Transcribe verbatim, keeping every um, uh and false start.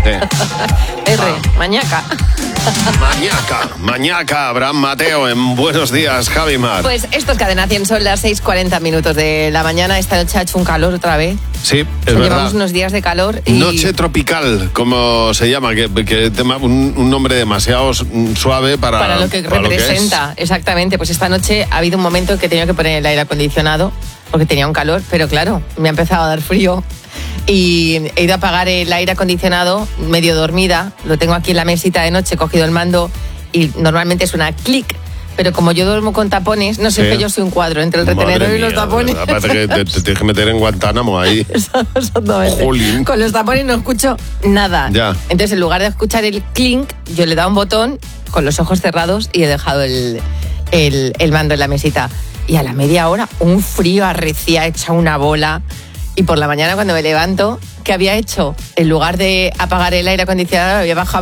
Sí. R, mañaca. Mañaca, mañaca, Abraham Mateo, en Buenos Días, Javi Mar. Pues esto es Cadena cien, son las seis cuarenta minutos de la mañana. Esta noche ha hecho un calor otra vez. Sí, es o sea, verdad. Llevamos unos días de calor y... Noche tropical, como se llama, que, que tema, un, un nombre demasiado suave para, para lo que para representa, lo que exactamente. Pues esta noche ha habido un momento en que he tenido que poner el aire acondicionado porque tenía un calor, pero claro, me ha empezado a dar frío y he ido a apagar el aire acondicionado medio dormida. Lo tengo aquí en la mesita de noche, he cogido el mando y normalmente suena clic. Pero como yo duermo con tapones, no sé, Sí. que yo soy un cuadro entre el retenedor Madre y los mía, tapones. Parece que te, te tienes que meter en Guantánamo ahí. Exactamente. Jolín. Con los tapones no escucho nada. Ya. Entonces, en lugar de escuchar el clink, yo le he dado un botón con los ojos cerrados y he dejado el, el, el mando en la mesita. Y a la media hora, un frío arrecía, hecha una bola. Y por la mañana, cuando me levanto, ¿qué había hecho? En lugar de apagar el aire acondicionado, había bajado